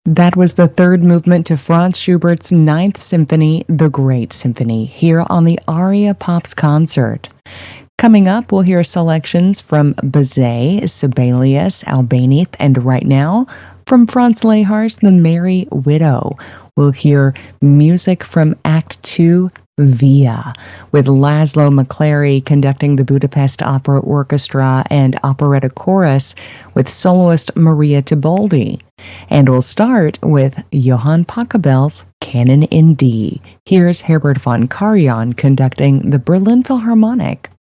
That was the third movement to Franz Schubert's Ninth Symphony, The Great Symphony, here on the Aria Pops concert. Coming up, we'll hear selections from Bizet, Sibelius, Albéniz, and right now, from Franz Lehar's The Merry Widow. We'll hear music from Act 2, Via, with Laszlo McClary conducting the Budapest Opera Orchestra and Operetta Chorus with soloist Maria Tiboldi. And we'll start with Johann Pachelbel's Canon in D. Here's Herbert von Karajan conducting the Berlin Philharmonic.